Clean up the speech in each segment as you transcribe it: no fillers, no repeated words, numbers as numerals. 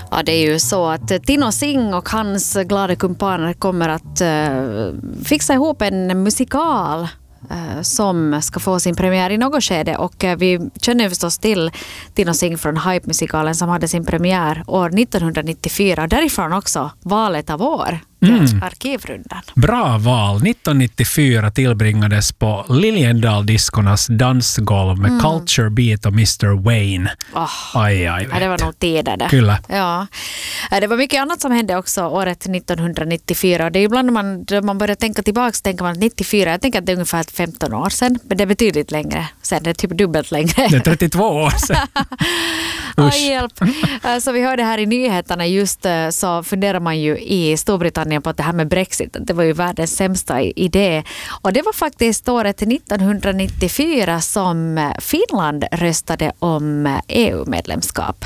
Ja, det är ju så att Tino Singh och hans glada kumpaner kommer att fixa ihop en musikal som ska få sin premiär i något skede, och vi känner förstås till Tino Singh från Hype-musikalen som hade sin premiär år 1994, och därifrån också valet av år till arkivrundan. Bra val. 1994 tillbringades på Liljendal-diskornas dansgolv med Culture Beat och Mr. Wayne. Det var nog tider det. Kyllä. Ja. Det var mycket annat som hände också året 1994. Det är ibland när man börjar tänka tillbaka, tänker man 94, jag tänker att det är ungefär 15 år sedan, men det är betydligt längre. Sen det är typ dubbelt längre. Det är 32 år sedan. Hjälp. Så vi hörde här i nyheterna just så funderar man ju i Storbritannien på att det här med Brexit, det var ju världens sämsta idé. Och det var faktiskt året 1994 som Finland röstade om EU-medlemskap.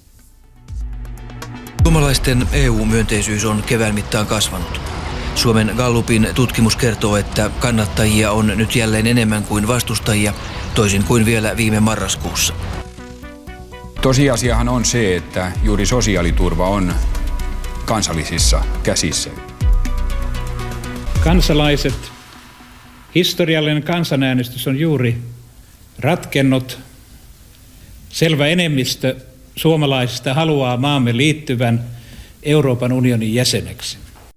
Suomalaisten EU-myönteisyys on kevään mittaan kasvanut. Suomen Gallupin tutkimus kertoo, että kannattajia on nyt jälleen enemmän kuin vastustajia, toisin kuin vielä viime marraskuussa. Tosiasiahan on se, että juuri sosiaaliturva on kansallisissa käsissä. Kansalaiset, historiallinen kansanäänestys on juuri ratkennut. Selvä enemmistö suomalaisista haluaa maamme liittyvän Euroopan unionin jäseneksi.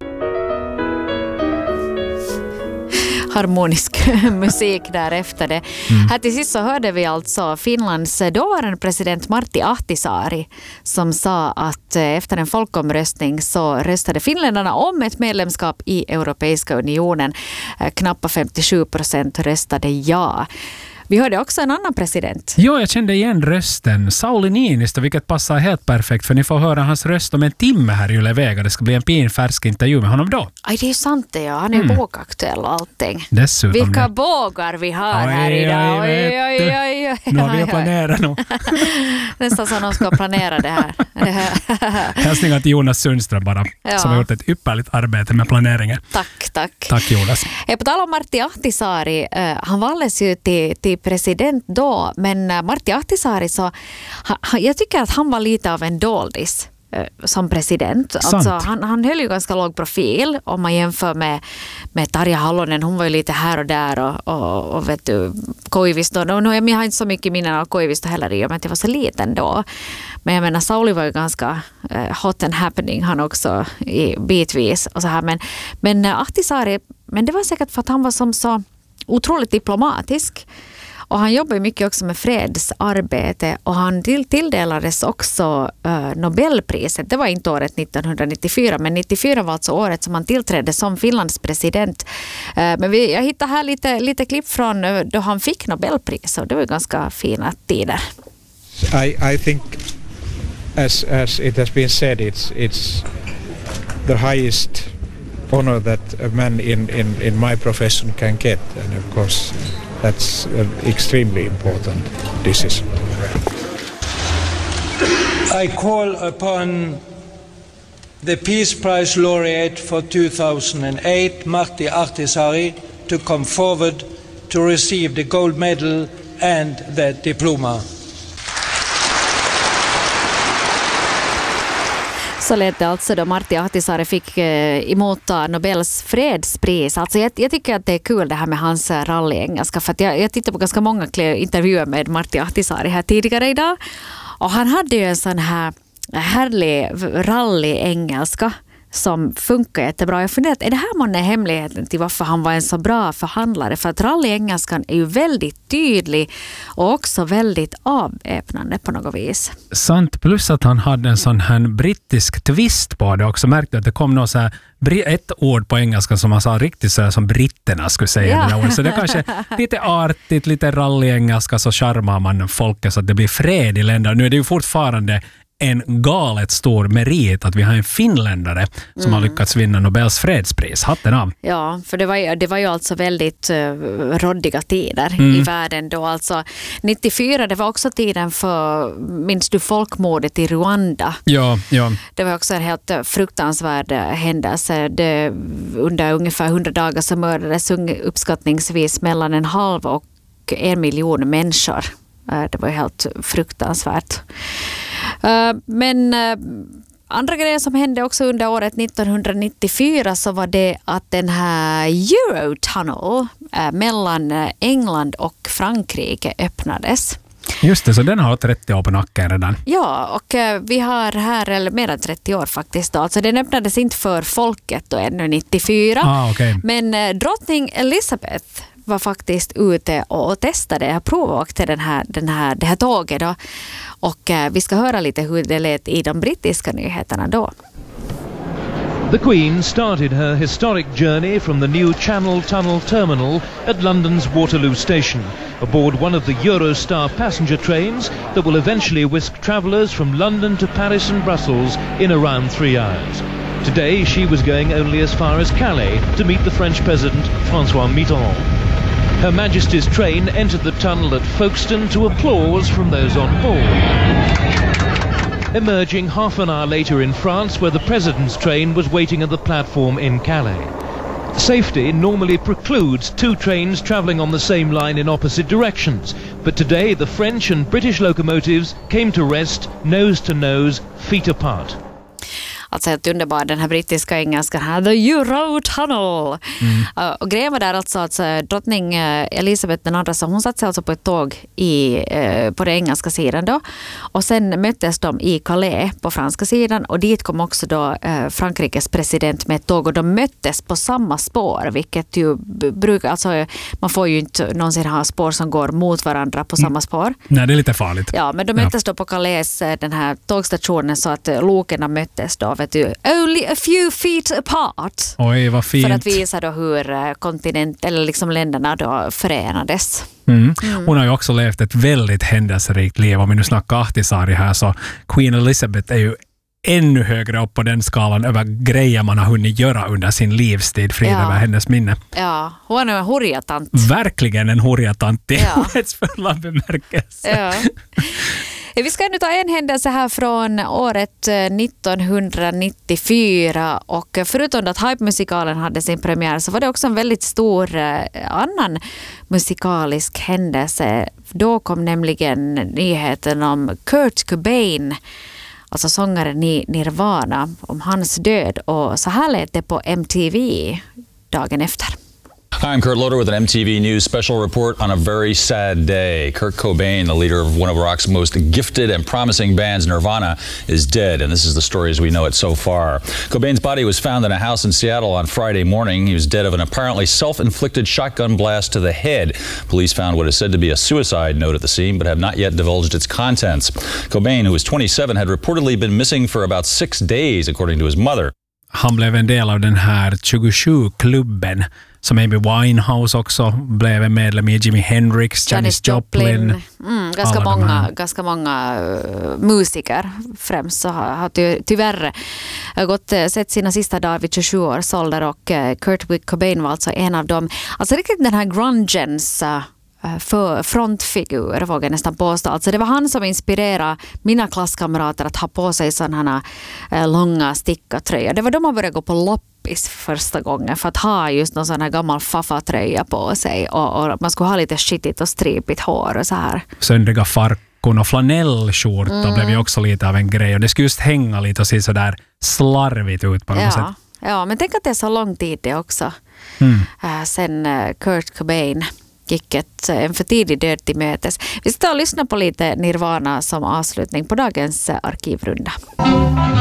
Harmonisk musik därefter det. Här till sist så hörde vi alltså Finlands dåvarande president Martti Ahtisaari som sa att efter en folkomröstning så röstade finländarna om ett medlemskap i Europeiska unionen. Knappt 57% röstade ja. Vi hörde också en annan president. Jo, jag kände igen rösten. Sauli Niinistö, vilket passar helt perfekt, för ni får höra hans röst om en timme här i Yle Vega. Det ska bli en pinfärsk intervju med honom då. Aj, det är sant det, ja. Han är ju bågaktuell och allting. Dessutom. Vilka bågar vi har här idag. Oj. Nu har vi planerat nu. Nästan som de ska planera det här. Hälsningar till Jonas Sundström bara, som har gjort ett ypperligt arbete med planeringen. Tack. Tack Jonas. På tal om Martti Ahtisaari, han valdes ju till president då, men Martti Ahtisaari så jag tycker att han var lite av en doldis som president. Alltså, han höll ju ganska låg profil om man jämför med Tarja Halonen. Hon var ju lite här och där och vet du, Koivisto. Jag har inte så mycket minnen av Koivisto heller i och med att jag var så liten då. Men jag menar, Sauli var ju ganska hot and happening han också i bitvis och så här. Men Ahtisaari, men det var säkert för att han var som så otroligt diplomatisk. Och han jobbar mycket också med fredsarbete, och han tilldelades också Nobelpriset. Det var inte året 1994, men 94 var alltså året som han tillträdde som Finlands president. Men jag hittade här lite klipp från då han fick Nobelpris, och det var ganska fina tider. I think as it has been said, it's the highest honor that a man in my profession can get, and of course that's an extremely important decision. I call upon the Peace Prize laureate for 2008, Martti Ahtisaari, to come forward to receive the gold medal and the diploma. Så lät det alltså då Martti Ahtisaari fick emotta Nobels fredspris. Alltså jag tycker att det är kul det här med hans rallyengelska, för att jag tittar på ganska många intervjuer med Martti Ahtisaari här tidigare idag, och han hade ju en sån här härlig rallyengelska som funkar jättebra. Jag funderar, är det här månne hemligheten till varför han var en så bra förhandlare? För att rallyengelskan är ju väldigt tydlig och också väldigt avväpnande på något vis. Sant, plus att han hade en sån här brittisk twist på det också. Märkte att det kom något så här, ett ord på engelska som han sa riktigt så här, som britterna skulle säga. Ja. Det där ordet. Så det är kanske lite artigt, lite rallyengelska, så charmar man folket så att det blir fred i länder. Nu är det ju fortfarande en galet stor merit att vi har en finländare som har lyckats vinna Nobels fredspris. Hatten av. Ja, för det var ju alltså väldigt råddiga tider i världen då. Alltså 94, det var också tiden för, minns du, folkmordet i Rwanda? Ja. Det var också en helt fruktansvärd händelse. Under ungefär 100 dagar så mördades uppskattningsvis mellan 500 och 1 miljon människor. Det var helt fruktansvärt. Men andra grejer som hände också under året 1994 så var det att den här Eurotunnel mellan England och Frankrike öppnades. Just det, så den har 30 år på nacken redan. Ja, och vi har här, eller mer än 30 år faktiskt då. Alltså den öppnades inte för folket då ännu 94. Okay. Men drottning Elizabeth var faktiskt ute och testade, provåkte det här tåget då. Och vi ska höra lite hur det lät i de brittiska nyheterna då. The Queen started her historic journey from the new Channel Tunnel terminal at London's Waterloo Station, aboard one of the Eurostar passenger trains that will eventually whisk travellers from London to Paris and Brussels in around 3 hours. Today she was going only as far as Calais to meet the French President François Mitterrand. Her Majesty's train entered the tunnel at Folkestone to applause from those on board. Emerging half an hour later in France, where the President's train was waiting at the platform in Calais. Safety normally precludes two trains travelling on the same line in opposite directions, but today the French and British locomotives came to rest nose to nose, feet apart. Alltså helt underbar, den här brittiska engelskan här, the Eurotunnel. Och grejen var där alltså att drottning Elizabeth den andra, så hon satt sig alltså på ett tåg på den engelska sidan då. Och sen möttes de i Calais på franska sidan och dit kom också då Frankrikes president med ett tåg och de möttes på samma spår, vilket ju brukar, alltså man får ju inte någonsin ha spår som går mot varandra på samma spår. Nej, det är lite farligt. Ja, men de möttes då på Calais, den här tågstationen, så att lokerna möttes då, only a few feet apart. Oj, vad fint. För att visa då hur kontinent eller liksom länderna då förenades. Hon har ju också levt ett väldigt händelserikt liv. Om vi nu snackar Ahtisaari här, så Queen Elizabeth är ju ännu högre upp på den skalan över grejer man har hunnit göra under sin livstid, frid över hennes minne. Ja, hon är en hurjatant. Verkligen en hurjatant i ordets fulla bemärkelse. Ja. Vi ska nu ta en händelse här från året 1994 och förutom att Hype-musikalen hade sin premiär så var det också en väldigt stor annan musikalisk händelse. Då kom nämligen nyheten om Kurt Cobain, alltså sångaren i Nirvana, om hans död, och så här lät det på MTV dagen efter. Hi, I'm Kurt Loder with an MTV News special report on a very sad day. Kurt Cobain, the leader of one of rock's most gifted and promising bands, Nirvana, is dead, and this is the story as we know it so far. Cobain's body was found in a house in Seattle on Friday morning. He was dead of an apparently self-inflicted shotgun blast to the head. Police found what is said to be a suicide note at the scene, but have not yet divulged its contents. Cobain, who was 27, had reportedly been missing for about 6 days, according to his mother. Han blev en del av den här 27-klubben som Amy Winehouse också blev en medlem i, Jimi Hendrix, Janis Joplin. Ganska många musiker främst så har tyvärr sett sina sista dagar vid 27 års ålder, och Kurt Cobain var alltså en av dem. Alltså riktigt den här grungens frontfigur, vågar jag nästan påstå. Alltså det var han som inspirerade mina klasskamrater att ha på sig sådana här långa stickatröjor. Det var de som började gå på loppis första gången för att ha just någon sån här gammal faffa-tröja på sig, och man skulle ha lite skitigt och stripigt hår och så här. Söndriga farkon och flanellskjorta blev ju också lite av en grej, och det skulle just hänga lite och se så där slarvigt ut på något sätt. Ja, men tänk att det är så lång tid det också. Sen Kurt Cobain gick en för tidig död till mötes. Vi ska lyssna på lite Nirvana som avslutning på dagens arkivrunda.